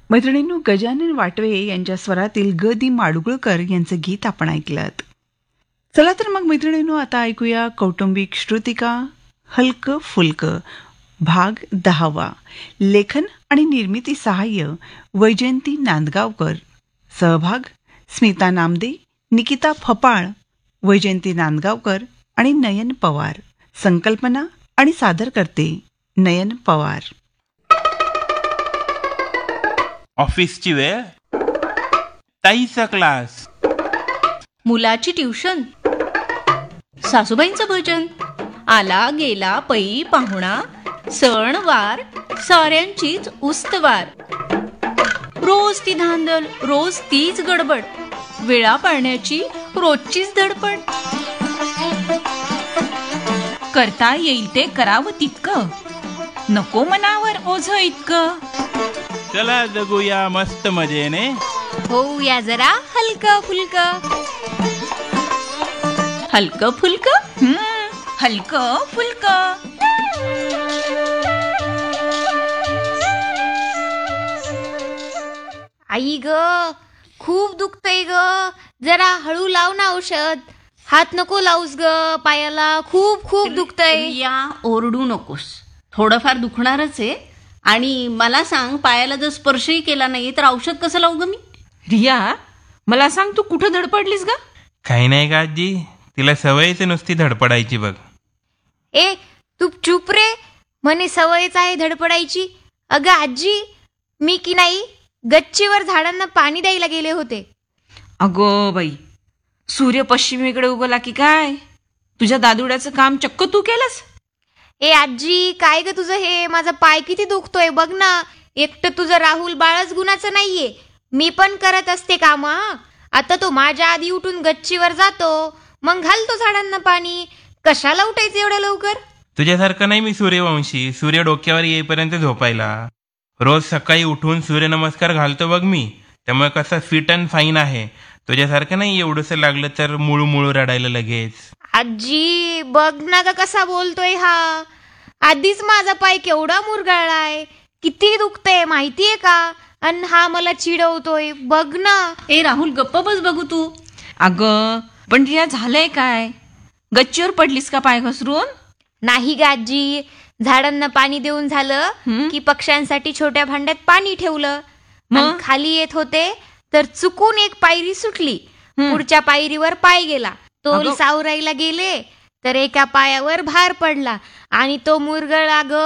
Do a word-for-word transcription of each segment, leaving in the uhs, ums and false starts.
मैत्रिणींनो, गजानन वाटवे यांच्या स्वरातील ग दी माडगुळकर यांचं गीत आपण ऐकलं. चला तर मग मैत्रिणींनो, आता ऐकूया कौटुंबिक श्रुतिका हलकं फुलकं भाग दहावा. लेखन आणि निर्मिती सहाय्य वैजयंती नांदगावकर. सहभाग स्मिता नामदे, निकिता फपाळ, वैजयंती नांदगावकर आणि नयन पवार. संकल्पना आणि सादर करते नयन पवार. ऑफिसची वेळ, ताईचा क्लास, मुलाची ट्युशन, सासूबाईंचं भजन, आला गेला पै पाहुणा, सण वार साऱ्यांचीच उस्तवार. रोज ती धांदल, रोज तीच गडबड, वेळा पाळण्याची रोजचीच धडपड. करता येईल ते करावं तितकं, नको मनावर ओझं इतकं. चला जगूया मस्त मजेने, होऊया जरा हलकं फुलकं. हलकं फुलकं, हम्म हलकं फुलकं. आई ग, खूप दुखतंय ग, जरा हळू लाव ना औषध. हात नको लावूस ग पायाला, खूप खूप दुखतंय. या ओरडू नकोस, थोडंफार दुखणारच आहे. आणि मला सांग, पायाला जर स्पर्शही केला नाही तर औषध कसं लावू ग मी? रिया, मला सांग, तू कुठं धडपडलीस ग? काही नाही का आजी, तिला सवयच नुसती धडपडायची बघ. ए तू चुप रे, म्हणे सवयच आहे धडपडायची. अगं आजी, मी की नाही गच्चीवर झाडांना पाणी द्यायला गेले होते. अगो बाई, सूर्य पश्चिमेकडे उगवला की काय? तुझ्या दादुड्याचं काम चक्क तू केलंस? ए आजी, काय ग तुझं हे? माझा पाय किती दुखतोय बघ ना. एकटं तुझं राहुल बाळच गुणाचं नाहीये, मी पण करत असते काम. आता तो माझ्या आधी उठून गच्चीवर जातो, मग घालतो झाडांना पाणी. कशाला उठायचं एवढ्या लवकर? तुझ्यासारखं नाही मी सूर्यवंशी, सूर्य डोक्यावर येईपर्यंत झोपायला. रोज सकाळी उठून सूर्यनमस्कार घालतो बघ मी, त्यामुळे कसं फिट अँड फाईन आहे. तुझ्यासारखं नाही एवढंसं लागलं तर मुळू मुळू रडायला लगेच. आजी बघ ना ग कसा बोलतोय हा. आधीच माझा पाय केवढा मुरगाळलाय, किती दुखतंय माहितीये का? आणि हा मला चिडवतोय बघ ना. ए राहुल, गप्प बस बघू तू. अगं पण रिया, झालंय काय? गच्चीवर पडलीस का पाय घसरून? नाही ग आजी, झाडांना पाणी देऊन झालं की पक्ष्यांसाठी छोट्या भांड्यात पाणी ठेवलं. मग खाली येत होते तर चुकून एक पायरी सुटली, पुढच्या पायरीवर पाय गेला. तोल सावरायला गेले तर एका पायावर भार पडला आणि तो मुरगळला ग.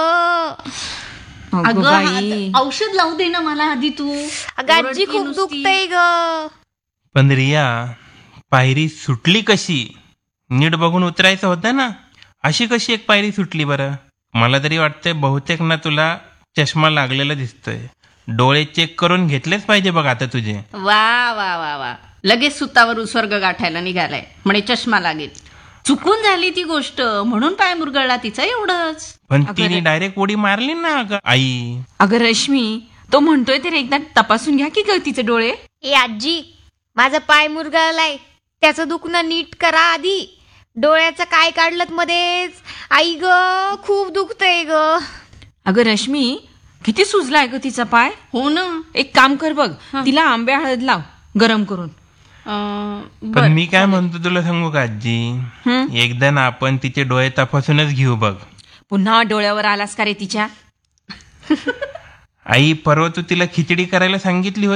अगं हात- औषध लावू दे ना मला आधी तू. अगं आजी, खूप दुखतंय ग. पण रिया, पायरी सुटली कशी? नीट बघून उतरायचं होतं ना. अशी कशी एक पायरी सुटली बरं? मला तरी वाटतंय बहुतेक ना तुला चष्मा लागलेला दिसतोय. डोळे चेक करून घेतलेच पाहिजे बघ आता तुझे. वा वा वा वा, लगेच सुतावर उसर्ग गाठायला निघालाय, म्हणे चष्मा लागेल. चुकून झाली ती गोष्ट, म्हणून पाय मुरगळला तिचा, एवढंच. पण तिने डायरेक्ट उडी मारली ना अगं आई. अगं रश्मी, तो म्हणतोय तर एकदा तपासून घ्या की ग तिचे डोळे. ए आजी, माझा पाय मुरगळलाय, त्याचं दुखणं नीट करा आधी. डोळ्याचं काय काढलत मध्येच? आई ग, खूप दुखतंय ग. अगं रश्मी, किती सुजलाय ग तिचा पाय. हो ना. एक काम कर बघ, तिला आंब्या हळद लाव गरम करून. पण मी काय म्हणतो तुला सांगू का आजी, एकदा ना आपण तिचे डोळे तपासूनच घेऊ बघ. पुन्हा डोळ्यावर आलास का रे तिच्या? आई, परवा तू तिला खिचडी करायला सांगितली होती